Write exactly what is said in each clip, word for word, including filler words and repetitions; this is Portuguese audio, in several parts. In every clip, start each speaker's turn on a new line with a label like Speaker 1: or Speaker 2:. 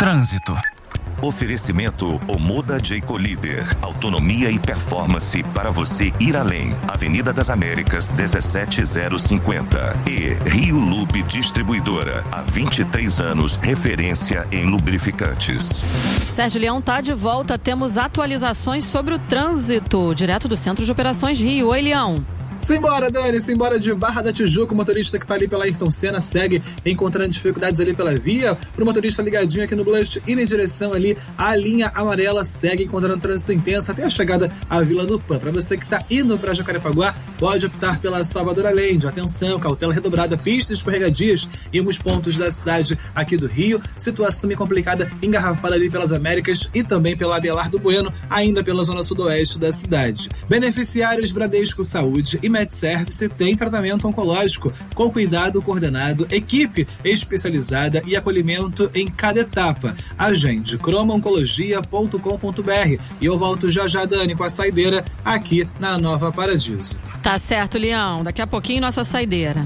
Speaker 1: Trânsito.
Speaker 2: Oferecimento Omoda Jayco Líder. Autonomia e performance para você ir além. Avenida das Américas, dezessete zero cinquenta. E Rio Lube Distribuidora. Há vinte e três anos, referência em lubrificantes.
Speaker 3: Sérgio Leão tá de volta. Temos atualizações sobre o trânsito, direto do Centro de Operações Rio. Oi, Leão.
Speaker 4: Simbora, Dani, simbora de Barra da Tijuca. O motorista que tá ali pela Ayrton Senna segue encontrando dificuldades ali pela via. Pro motorista ligadinho aqui no Blush, indo em direção ali à linha amarela, segue encontrando trânsito intenso até a chegada à Vila do Pan. Para você que tá indo para Jacarepaguá, pode optar pela Salvador Allende. Atenção, cautela redobrada, pistas escorregadias em alguns pontos da cidade aqui do Rio. Situação também complicada, engarrafada ali pelas Américas e também pela Abelardo Bueno, ainda pela zona sudoeste da cidade. Beneficiários Bradesco Saúde e MedService tem tratamento oncológico com cuidado coordenado, equipe especializada e acolhimento em cada etapa. Agende croma oncologia ponto com ponto b r e eu volto já já, Dani, com a saideira aqui na Nova Paradiso.
Speaker 3: Tá certo, Leão. Daqui a pouquinho nossa saideira.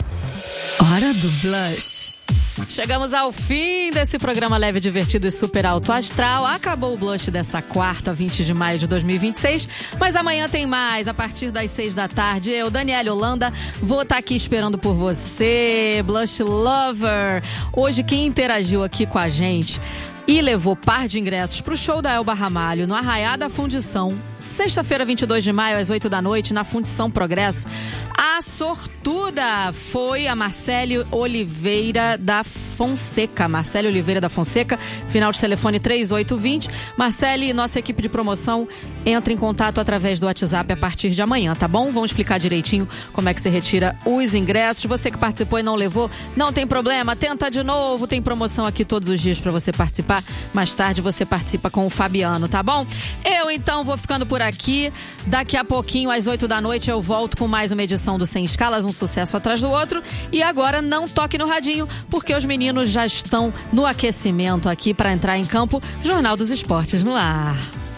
Speaker 3: Hora do Blush. Chegamos ao fim desse programa leve, divertido e super alto astral. Acabou o Blush dessa quarta, vinte de maio de dois mil e vinte e seis, mas amanhã tem mais, a partir das seis da tarde. Eu, Daniela Holanda, vou estar aqui esperando por você, Blush Lover. Hoje quem interagiu aqui com a gente e levou par de ingressos pro show da Elba Ramalho no Arraiá da Fundição, sexta-feira, vinte e dois de maio, às oito da noite, na Fundição Progresso. A sortuda foi a Marcele Oliveira da Fonseca. Marcele Oliveira da Fonseca, final de telefone três oito dois zero. Marcele, nossa equipe de promoção entra em contato através do WhatsApp a partir de amanhã, tá bom? Vamos explicar direitinho como é que você retira os ingressos. Você que participou e não levou, não tem problema, tenta de novo. Tem promoção aqui todos os dias para você participar. Mais tarde você participa com o Fabiano, tá bom? Eu então vou ficando por aqui. Daqui a pouquinho, às oito da noite, eu volto com mais uma edição do Sem Escalas, um sucesso atrás do outro. E agora não toque no radinho, porque os meninos já estão no aquecimento aqui para entrar em campo. Jornal dos Esportes no ar.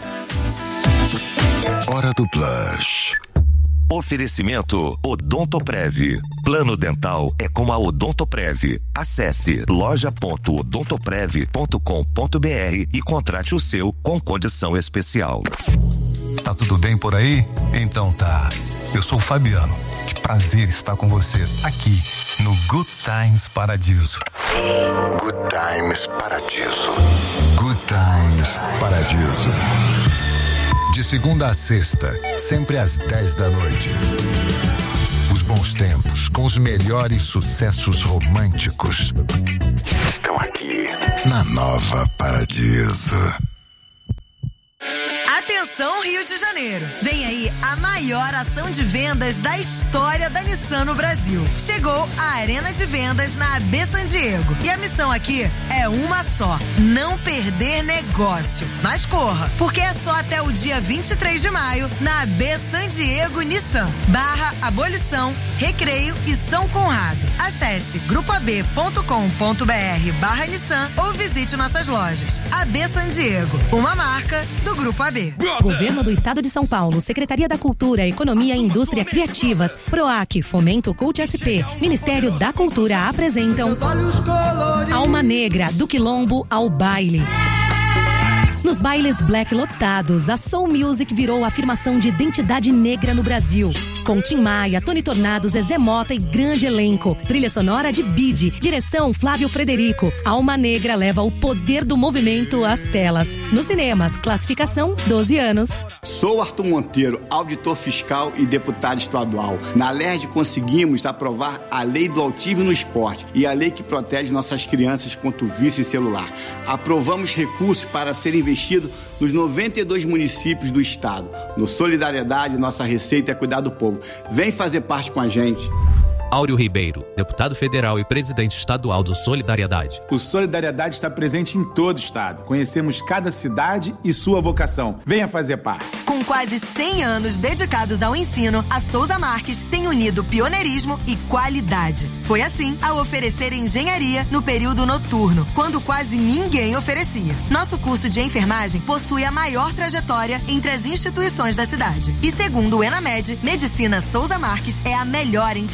Speaker 2: Hora do Blush. Oferecimento Odontoprev. Plano dental é com a Odontoprev. Acesse loja ponto odontoprev ponto com ponto b r e contrate o seu com condição especial.
Speaker 1: Tá tudo bem por aí? Então tá. Eu sou o Fabiano. Que prazer estar com você aqui no Good Times Paradiso.
Speaker 2: Good Times Paradiso.
Speaker 5: Good Times Paradiso. De segunda a sexta, sempre às dez da noite. Os bons tempos, com os melhores sucessos românticos, estão aqui na Nova Paradiso.
Speaker 6: Atenção, Rio de Janeiro! Vem aí a maior ação de vendas da história da Nissan no Brasil. Chegou a Arena de Vendas na A B San Diego. E a missão aqui é uma só: não perder negócio. Mas corra, porque é só até o dia vinte e três de maio na A B San Diego Nissan, barra Abolição, Recreio e São Conrado. Acesse grupo a b ponto com ponto b r barra Nissan ou visite nossas lojas. A B San Diego, uma marca do Grupo A B.
Speaker 7: Governo do Estado de São Paulo, Secretaria da Cultura, Economia e Indústria Criativas, PROAC, Fomento Cult S P, Ministério da Cultura apresentam Alma Negra, do Quilombo ao Baile. Nos bailes black lotados, a Soul Music virou a afirmação de identidade negra no Brasil. Com Tim Maia, Tony Tornado, Zezé Mota e grande elenco. Trilha sonora de Bide, direção Flávio Frederico. Alma Negra leva o poder do movimento às telas. Nos cinemas, classificação doze anos.
Speaker 8: Sou Arthur Monteiro, auditor fiscal e deputado estadual. Na L E R J conseguimos aprovar a lei do autismo no esporte e a lei que protege nossas crianças contra o vício em celular. Aprovamos recursos para serem investidos nos noventa e dois municípios do estado. No Solidariedade, nossa receita é cuidar do povo. Vem fazer parte com a gente.
Speaker 9: Áureo Ribeiro, deputado federal e presidente estadual do Solidariedade.
Speaker 10: O Solidariedade está presente em todo o estado. Conhecemos cada cidade e sua vocação. Venha fazer parte.
Speaker 6: Com quase cem anos dedicados ao ensino, a Souza Marques tem unido pioneirismo e qualidade. Foi assim ao oferecer engenharia no período noturno, quando quase ninguém oferecia. Nosso curso de enfermagem possui a maior trajetória entre as instituições da cidade. E segundo o Enamed, Medicina Souza Marques é a melhor entre todas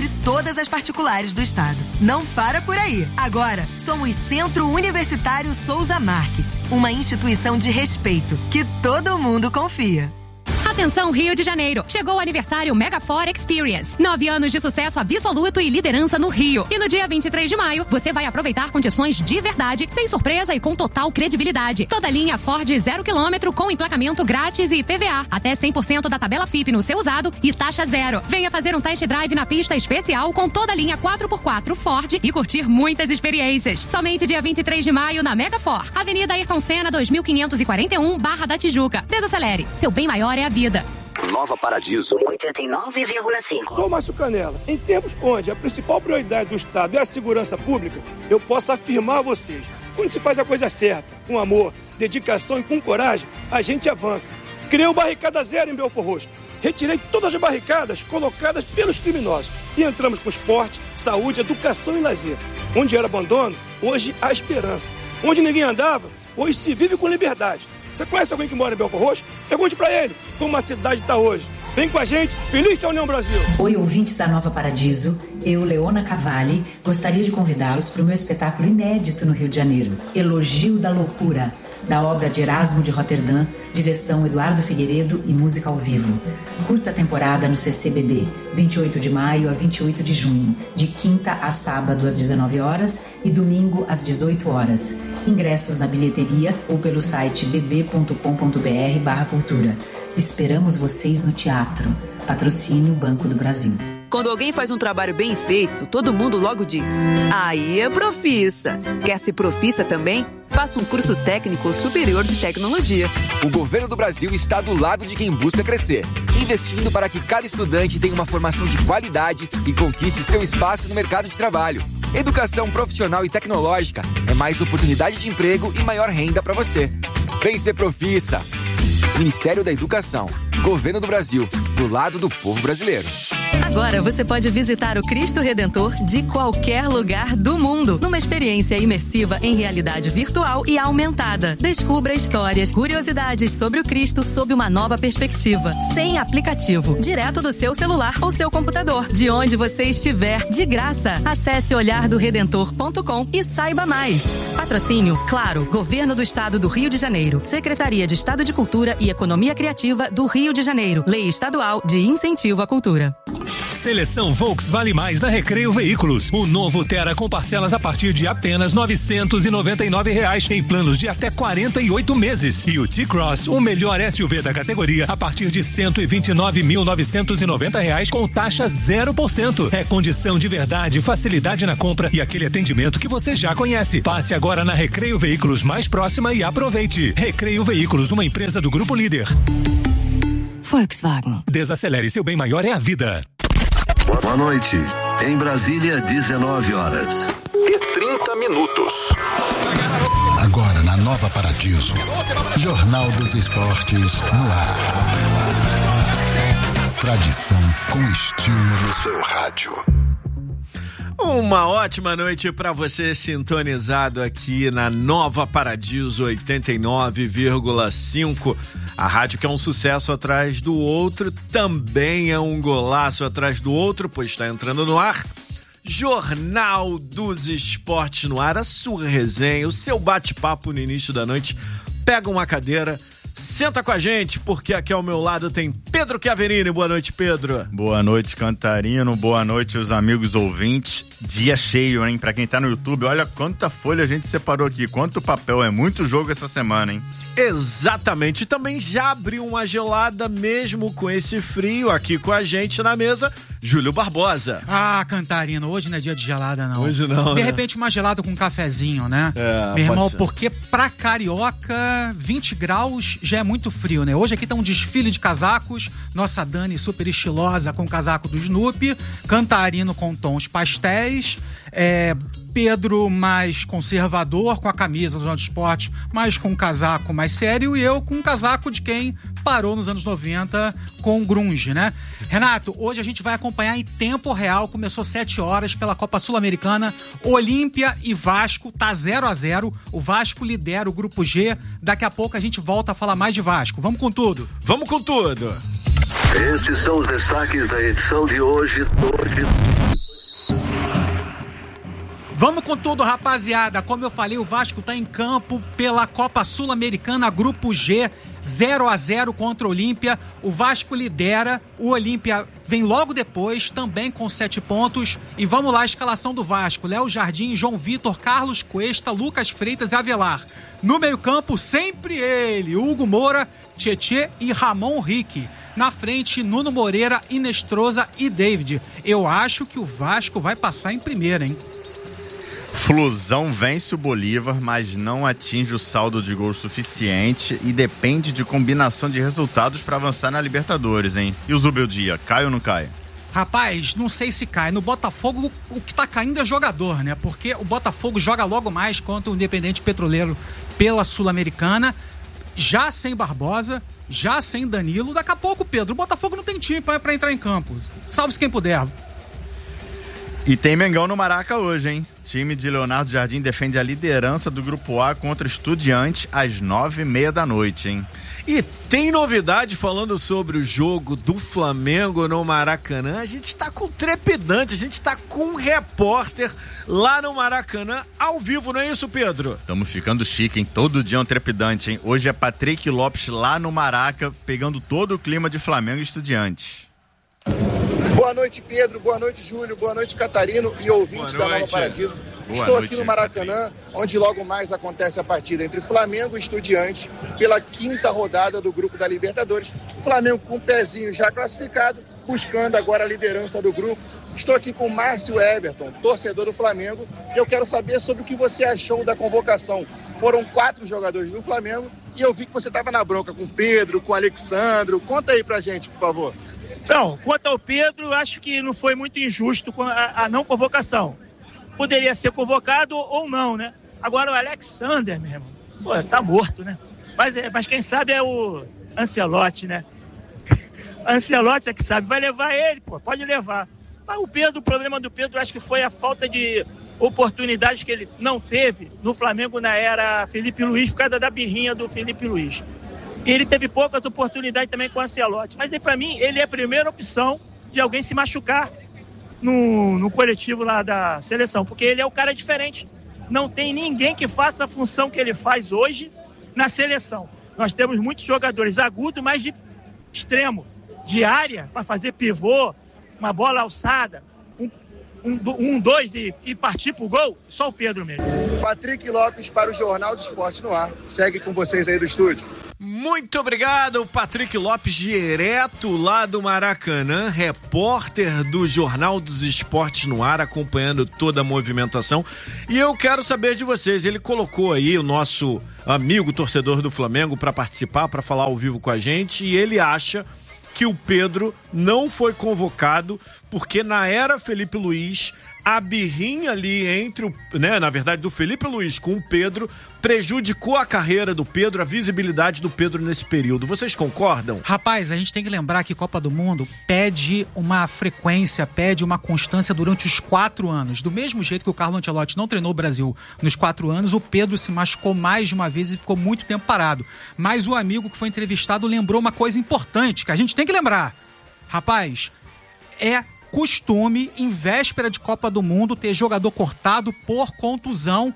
Speaker 6: todas as particulares do estado. Não para por aí. Agora, somos Centro Universitário Souza Marques, uma instituição de respeito que todo mundo confia.
Speaker 7: Atenção Rio de Janeiro, chegou o aniversário Megafor Experience. Nove anos de sucesso absoluto e liderança no Rio. E no dia vinte e três de maio, você vai aproveitar condições de verdade, sem surpresa e com total credibilidade. Toda linha Ford zero quilômetro com emplacamento grátis e I P V A. Até cem por cento da tabela F I P no seu usado e taxa zero. Venha fazer um test drive na pista especial com toda a linha quatro por quatro Ford e curtir muitas experiências. Somente dia vinte e três de maio na Megafor. Avenida Ayrton Senna dois mil quinhentos e quarenta e um, Barra da Tijuca. Desacelere. Seu bem maior é a vida.
Speaker 11: Nova Paradiso
Speaker 12: oitenta e nove vírgula cinco.
Speaker 13: Sou Márcio Canela. Em tempos onde a principal prioridade do Estado é a segurança pública, eu posso afirmar a vocês, quando se faz a coisa certa, com amor, dedicação e com coragem, a gente avança. Criei o Barricada Zero em Belfor Roxo. Retirei todas as barricadas colocadas pelos criminosos e entramos com esporte, saúde, educação e lazer. Onde era abandono, hoje há esperança. Onde ninguém andava, hoje se vive com liberdade. Você conhece alguém que mora em Belfor Roxo? Pergunte pra ele como a cidade está hoje. Vem com a gente, feliz da União Brasil!
Speaker 12: Oi, ouvintes da Nova Paradiso. Eu, Leona Cavalli, gostaria de convidá-los para o meu espetáculo inédito no Rio de Janeiro, Elogio da Loucura, da obra de Erasmo de Roterdã, direção Eduardo Figueiredo e música ao vivo. Curta temporada no C C B B, vinte e oito de maio a vinte e oito de junho, de quinta a sábado às dezenove horas e domingo às dezoito horas. Ingressos na bilheteria ou pelo site bb ponto com ponto br barra cultura. Esperamos vocês no teatro. Patrocínio Banco do Brasil.
Speaker 14: Quando alguém faz um trabalho bem feito, todo mundo logo diz: aí é profissa. Quer ser profissa também? Faça um curso técnico superior de tecnologia.
Speaker 15: O governo do Brasil está do lado de quem busca crescer, investindo para que cada estudante tenha uma formação de qualidade e conquiste seu espaço no mercado de trabalho. Educação profissional e tecnológica é mais oportunidade de emprego e maior renda para você. Vem ser profissa. Ministério da Educação, Governo do Brasil, do lado do povo brasileiro.
Speaker 6: Agora você pode visitar o Cristo Redentor de qualquer lugar do mundo, numa experiência imersiva em realidade virtual e aumentada. Descubra histórias, curiosidades sobre o Cristo sob uma nova perspectiva, sem aplicativo, direto do seu celular ou seu computador, de onde você estiver, de graça. Acesse olhar do redentor ponto com e saiba mais. Patrocínio, claro, Governo do Estado do Rio de Janeiro, Secretaria de Estado de Cultura e Economia Criativa do Rio de Janeiro, Lei Estadual de Incentivo à Cultura.
Speaker 16: Seleção Volks Vale Mais na Recreio Veículos. O novo Tera com parcelas a partir de apenas novecentos e noventa e nove reais em planos de até quarenta e oito meses. E o T-Cross, o melhor S U V da categoria, a partir de cento e vinte e nove mil novecentos e noventa reais com taxa zero por cento. É condição de verdade, facilidade na compra e aquele atendimento que você já conhece. Passe agora na Recreio Veículos mais próxima e aproveite. Recreio Veículos, uma empresa do Grupo Líder.
Speaker 7: Volkswagen.
Speaker 16: Desacelere, seu bem maior é a vida.
Speaker 11: Boa noite. Em Brasília, dezenove horas
Speaker 5: e trinta minutos. Agora na Nova Paradiso, Jornal dos Esportes no ar. Tradição com estilo no seu rádio.
Speaker 17: Uma ótima noite para você sintonizado aqui na Nova Paradiso oitenta e nove vírgula cinco. A rádio que é um sucesso atrás do outro, também é um golaço atrás do outro, pois está entrando no ar. Jornal dos Esportes no ar, a sua resenha, o seu bate-papo no início da noite. Pega uma cadeira, senta com a gente, porque aqui ao meu lado tem Pedro Chiaverini. Boa noite, Pedro.
Speaker 18: Boa noite, Cantarino. Boa noite, os amigos ouvintes. Dia cheio, hein? Pra quem tá no YouTube, olha quanta folha a gente separou aqui, quanto papel. É muito jogo essa semana, hein?
Speaker 17: Exatamente. E também já abriu uma gelada mesmo com esse frio aqui com a gente na mesa, Júlio Barbosa.
Speaker 19: Ah, Cantarino, hoje não é dia de gelada, não.
Speaker 17: Hoje não,
Speaker 19: De
Speaker 17: né?
Speaker 19: repente uma gelada com um cafezinho, né?
Speaker 17: É,
Speaker 19: meu irmão,
Speaker 17: ser.
Speaker 19: Porque pra carioca, vinte graus já é muito frio, né? Hoje aqui tá um desfile de casacos, nossa Dani super estilosa com o casaco do Snoopy, Cantarino com tons pastéis, é... Pedro mais conservador, com a camisa do Jornal do Esporte, mas com um casaco mais sério, e eu com um casaco de quem parou nos anos noventa com grunge, né? Renato, hoje a gente vai acompanhar em tempo real, começou sete horas pela Copa Sul-Americana, Olímpia e Vasco, tá zero a zero, o Vasco lidera o Grupo G, daqui a pouco a gente volta a falar mais de Vasco. Vamos com tudo!
Speaker 17: Vamos com tudo!
Speaker 11: Esses são os destaques da edição de hoje.
Speaker 19: Vamos com tudo, rapaziada. Como eu falei, o Vasco tá em campo pela Copa Sul-Americana, Grupo G, zero a zero contra o Olímpia. O Vasco lidera, o Olímpia vem logo depois, também com sete pontos. E vamos lá, a escalação do Vasco. Léo Jardim, João Vitor, Carlos Cuesta, Lucas Freitas e Avelar. No meio-campo, sempre ele, Hugo Moura, Tietê e Ramon Rique. Na frente, Nuno Moreira, Inestrosa e David. Eu acho que o Vasco vai passar em primeira, hein?
Speaker 18: Flusão vence o Bolívar, mas não atinge o saldo de gol suficiente e depende de combinação de resultados para avançar na Libertadores, hein? E o Zubeldia, cai ou não cai?
Speaker 19: Rapaz, não sei se cai. No Botafogo, o que tá caindo é jogador, né? Porque o Botafogo joga logo mais contra o Independente Petroleiro pela Sul-Americana, já sem Barbosa, já sem Danilo. Daqui a pouco, Pedro, o Botafogo não tem time pra, pra entrar em campo. Salve-se quem puder.
Speaker 18: E tem Mengão no Maraca hoje, hein? Time de Leonardo Jardim defende a liderança do Grupo A contra Estudiantes às nove e meia da noite, hein?
Speaker 17: E tem novidade falando sobre o jogo do Flamengo no Maracanã. A gente tá com trepidante, a gente tá com um repórter lá no Maracanã ao vivo, não é isso, Pedro?
Speaker 18: Estamos ficando chique, hein? Todo dia é um trepidante, hein? Hoje é Patrick Lopes lá no Maraca, pegando todo o clima de Flamengo e Estudiantes.
Speaker 20: Boa noite, Pedro. Boa noite, Júlio. Boa noite, Catarino e ouvintes da Nova Paradiso.
Speaker 18: Boa
Speaker 20: Estou
Speaker 18: noite,
Speaker 20: aqui no Maracanã, onde logo mais acontece a partida entre Flamengo e Estudiantes pela quinta rodada do Grupo da Libertadores. Flamengo com um pezinho já classificado, buscando agora a liderança do grupo. Estou aqui com o Márcio Everton, torcedor do Flamengo, e eu quero saber sobre o que você achou da convocação. Foram quatro jogadores do Flamengo e eu vi que você estava na bronca com o Pedro, com o Alexandro. Conta aí pra gente, por favor.
Speaker 21: Não, quanto ao Pedro, acho que não foi muito injusto a, a não convocação. Poderia ser convocado ou não, né? Agora o Alexander, meu irmão, pô, tá morto, né? Mas, é, mas quem sabe é o Ancelotti, né? Ancelotti é que sabe, vai levar ele, pô, pode levar. Mas o Pedro, o problema do Pedro, acho que foi a falta de oportunidades que ele não teve no Flamengo na era Felipe Luiz, por causa da birrinha do Felipe Luiz. E ele teve poucas oportunidades também com o Ancelotti. Mas, para mim, ele é a primeira opção de alguém se machucar no, no coletivo lá da seleção. Porque ele é o cara diferente. Não tem ninguém que faça a função que ele faz hoje na seleção. Nós temos muitos jogadores agudos, mas de extremo, de área, para fazer pivô, uma bola alçada, um, um, um dois e, e partir pro gol, só o Pedro mesmo.
Speaker 20: Patrick Lopes para o Jornal do Esporte no Ar. Segue com vocês aí do estúdio.
Speaker 17: Muito obrigado, Patrick Lopes, direto lá do Maracanã, repórter do Jornal dos Esportes no Ar, acompanhando toda a movimentação. E eu quero saber de vocês, ele colocou aí o nosso amigo torcedor do Flamengo para participar, para falar ao vivo com a gente, e ele acha que o Pedro não foi convocado porque na era Felipe Luiz, a birrinha ali entre o, né, na verdade do Felipe Luiz com o Pedro prejudicou a carreira do Pedro, a visibilidade do Pedro nesse período. Vocês concordam?
Speaker 19: Rapaz, a gente tem que lembrar que Copa do Mundo pede uma frequência, pede uma constância durante os quatro anos. Do mesmo jeito que o Carlo Ancelotti não treinou o Brasil nos quatro anos, o Pedro se machucou mais de uma vez e ficou muito tempo parado. Mas o amigo que foi entrevistado lembrou uma coisa importante, que a gente tem que lembrar. Rapaz, é costume, em véspera de Copa do Mundo, ter jogador cortado por contusão.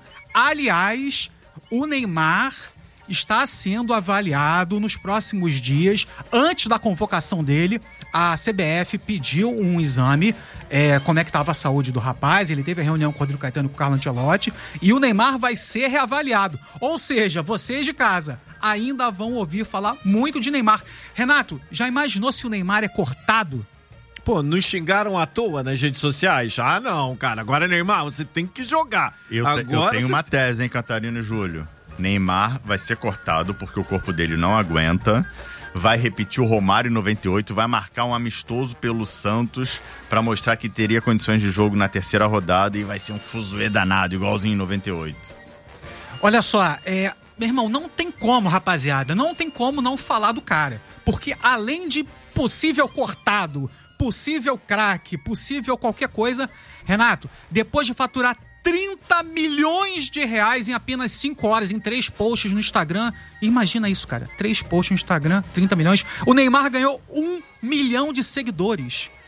Speaker 19: Aliás, o Neymar está sendo avaliado nos próximos dias. Antes da convocação dele, a C B F pediu um exame, é, como é que estava a saúde do rapaz. Ele teve a reunião com o Rodrigo Caetano e com o Carlo Ancelotti, e o Neymar vai ser reavaliado. Ou seja, vocês de casa ainda vão ouvir falar muito de Neymar. Renato, já imaginou se o Neymar é cortado?
Speaker 17: Pô, nos xingaram à toa nas redes sociais? Ah, não, cara. Agora, Neymar, você tem que jogar.
Speaker 18: Eu,
Speaker 17: Agora
Speaker 18: te, eu tenho
Speaker 17: você...
Speaker 18: uma tese, hein, Catarina e Júlio? Neymar vai ser cortado porque o corpo dele não aguenta. Vai repetir o Romário em noventa e oito. Vai marcar um amistoso pelo Santos pra mostrar que teria condições de jogo na terceira rodada. E vai ser um fuzuê danado, igualzinho em noventa e oito.
Speaker 19: Olha só, é... meu irmão, não tem como, rapaziada. Não tem como não falar do cara. Porque além de possível cortado, possível craque, possível qualquer coisa, Renato, depois de faturar trinta milhões de reais em apenas cinco horas, em três posts no Instagram, imagina isso, cara, três posts no Instagram, trinta milhões, o Neymar ganhou um milhão de seguidores.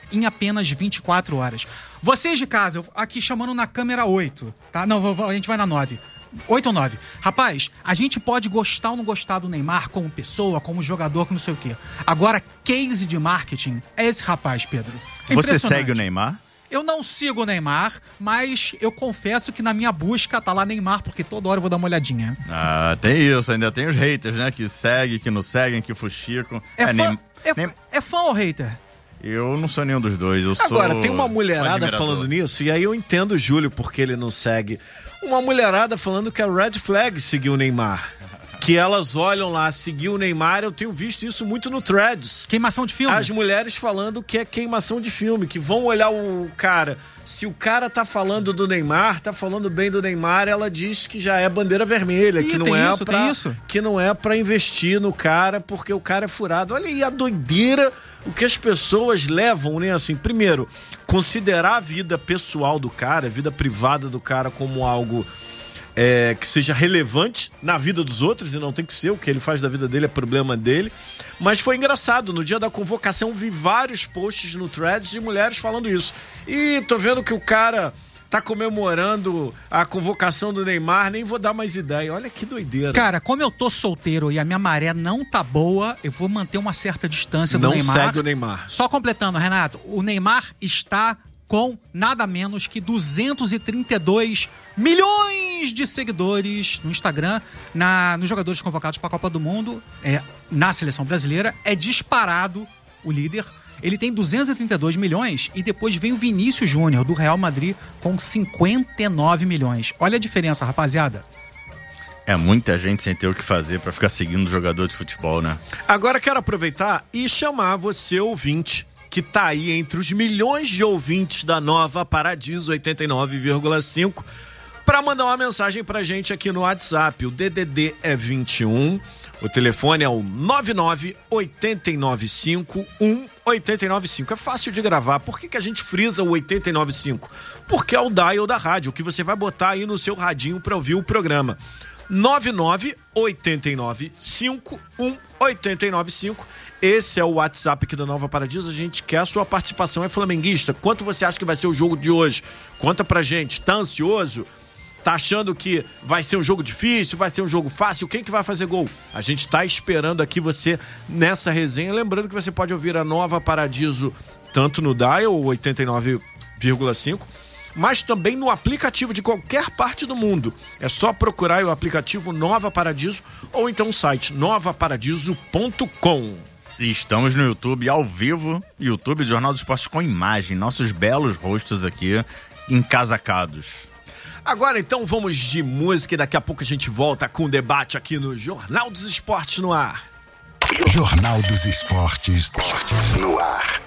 Speaker 19: em apenas vinte e quatro horas. Vocês de casa, eu aqui chamando na câmera oito, tá? Não, a gente vai na nove. oito ou nove. Rapaz, a gente pode gostar ou não gostar do Neymar como pessoa, como jogador, como não sei o quê. Agora, case de marketing é esse rapaz, Pedro. É
Speaker 18: Você segue o Neymar?
Speaker 19: Eu não sigo o Neymar, mas eu confesso que na minha busca tá lá Neymar, porque toda hora eu vou dar uma olhadinha.
Speaker 18: Ah, tem isso. Ainda tem os haters, né? Que seguem, que não seguem, que fuxicam.
Speaker 19: É, é, fã,
Speaker 18: Neym...
Speaker 19: é,
Speaker 18: Neym...
Speaker 19: é fã ou hater?
Speaker 18: Eu não sou nenhum dos dois. Eu
Speaker 17: Agora,
Speaker 18: sou
Speaker 17: tem uma mulherada
Speaker 18: um
Speaker 17: falando nisso, e aí eu entendo o Júlio porque ele não segue. Uma mulherada falando que é red flag seguir o Neymar. Que elas olham lá, seguir o Neymar, eu tenho visto isso muito no Threads.
Speaker 19: Queimação de filme?
Speaker 17: As mulheres falando que é queimação de filme, que vão olhar o cara. Se o cara tá falando do Neymar, tá falando bem do Neymar, ela diz que já é bandeira vermelha,
Speaker 19: Ih,
Speaker 17: que não
Speaker 19: tem
Speaker 17: é
Speaker 19: isso,
Speaker 17: pra,
Speaker 19: tem isso.
Speaker 17: que não é pra investir no cara porque o cara é furado. Olha aí a doideira, o que as pessoas levam, né? Assim, primeiro, considerar a vida pessoal do cara, a vida privada do cara como algo é, que seja relevante na vida dos outros, e não tem que ser, o que ele faz da vida dele é problema dele. Mas foi engraçado, no dia da convocação vi vários posts no Threads de mulheres falando isso. E tô vendo que o cara tá comemorando a convocação do Neymar, nem vou dar mais ideia. Olha que doideira.
Speaker 19: Cara, como eu tô solteiro e a minha maré não tá boa, eu vou manter uma certa distância do
Speaker 17: não
Speaker 19: Neymar.
Speaker 17: Não segue o Neymar.
Speaker 19: Só completando, Renato, o Neymar está com nada menos que duzentos e trinta e dois milhões de seguidores no Instagram, na, nos jogadores convocados para a Copa do Mundo, é, na seleção brasileira, é disparado o líder. Ele tem duzentos e trinta e dois milhões e depois vem o Vinícius Júnior, do Real Madrid, com cinquenta e nove milhões. Olha a diferença, rapaziada.
Speaker 18: É muita gente sem ter o que fazer pra ficar seguindo jogador de futebol, né?
Speaker 17: Agora quero aproveitar e chamar você, ouvinte, que tá aí entre os milhões de ouvintes da Nova Paradiso oitenta e nove vírgula cinco, para mandar uma mensagem pra gente aqui no WhatsApp. O D D D é vinte e um, o telefone é o nove nove oito nove cinco um oito nove cinco. É fácil de gravar. Por que que a gente frisa o oito nove cinco? Porque é o dial da rádio, que você vai botar aí no seu radinho para ouvir o programa. nove nove oito nove cinco um oito nove cinco. Esse é o WhatsApp aqui da Nova Paradiso. A gente quer a sua participação. É flamenguista. Quanto você acha que vai ser o jogo de hoje? Conta pra gente. Tá ansioso? Tá achando que vai ser um jogo difícil? Vai ser um jogo fácil? Quem que vai fazer gol? A gente tá esperando aqui você nessa resenha. Lembrando que você pode ouvir a Nova Paradiso tanto no dial oitenta e nove vírgula cinco, mas também no aplicativo de qualquer parte do mundo. É só procurar o aplicativo Nova Paradiso ou então o site nova paradiso ponto com.
Speaker 18: E estamos no YouTube ao vivo, YouTube do Jornal dos Esportes com imagem, nossos belos rostos aqui encasacados.
Speaker 17: Agora então vamos de música e daqui a pouco a gente volta com o debate aqui no Jornal dos Esportes no ar.
Speaker 5: Jornal dos Esportes no ar.